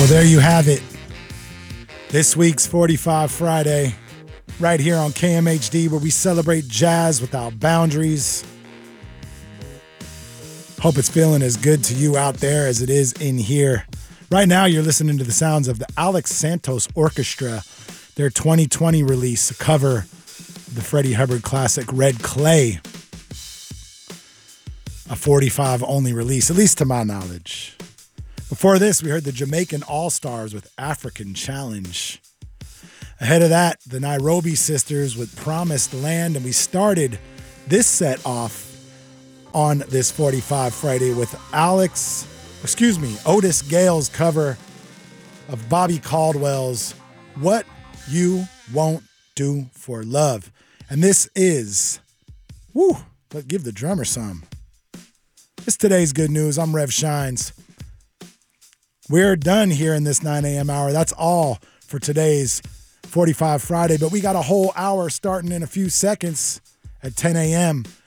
there you have it. This week's 45 Friday, right here on KMHD, where we celebrate jazz without boundaries. Hope it's feeling as good to you out there as it is in here. Right now, you're listening to the sounds of the Alex Santos Orchestra, their 2020 release, a cover of the Freddie Hubbard classic Red Clay, a 45 only release, at least to my knowledge. Before this, we heard the Jamaican All-Stars with African Challenge. Ahead of that, the Nairobi Sisters with Promised Land, and we started this set off on this 45 Friday with Otis Gale's cover of Bobby Caldwell's What You Won't Do for Love. And this is, but give the drummer some. It's today's good news. I'm Rev Shines. We're done here in this 9 a.m. hour. That's all for today's 45 Friday, but we got a whole hour starting in a few seconds at 10 a.m.